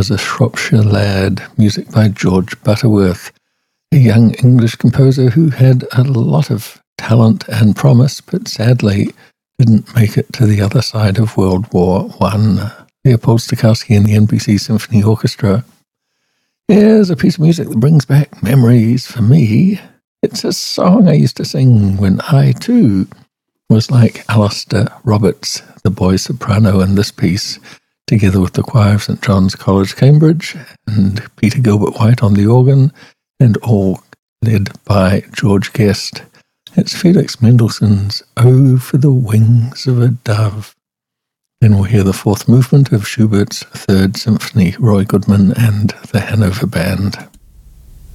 was A Shropshire Lad, music by George Butterworth, a young English composer who had a lot of talent and promise, but sadly didn't make it to the other side of World War I. Leopold Stokowski and the NBC Symphony Orchestra. Here's a piece of music that brings back memories for me. It's a song I used to sing when I, too, was like Alistair Roberts, the boy soprano in this piece, together with the choir of St John's College, Cambridge, and Peter Gilbert White on the organ, and all led by George Guest. It's Felix Mendelssohn's "Oh, for the Wings of a Dove." Then we'll hear the fourth movement of Schubert's Third Symphony, Roy Goodman and the Hanover Band.